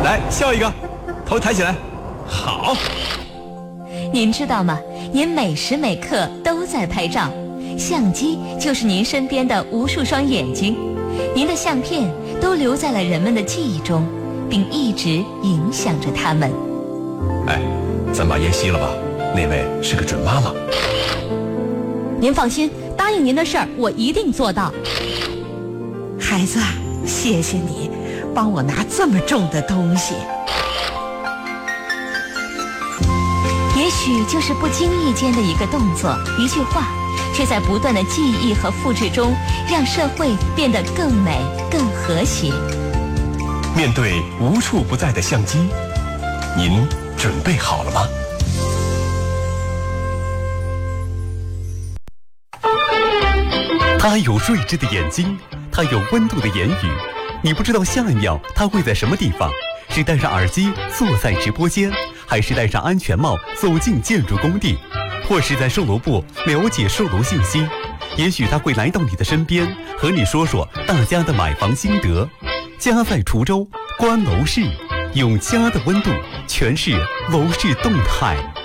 来笑一个，头抬起来。好。 您知道吗？您每时每刻都在拍照，相机就是您身边的无数双眼睛，您的相片都留在了人们的记忆中，并一直影响着他们。 哎，咱把烟熄了吧，那位是个准妈妈。 您放心，答应您的事儿我一定做到。 孩子，谢谢你帮我拿这么重的东西。 也许就是不经意间的一个动作，一句话，却在不断的记忆和复制中，让社会变得更美、更和谐。 面对无处不在的相机，您准备好了吗？ 他有睿智的眼睛，他有温度的言语，你不知道下一秒他会在什么地方，是戴上耳机坐在直播间，还是戴上安全帽走进建筑工地，或是在售楼部了解售楼信息。也许他会来到你的身边，和你说说大家的买房心得。家在滁州，观楼市，用家的温度诠释楼市动态。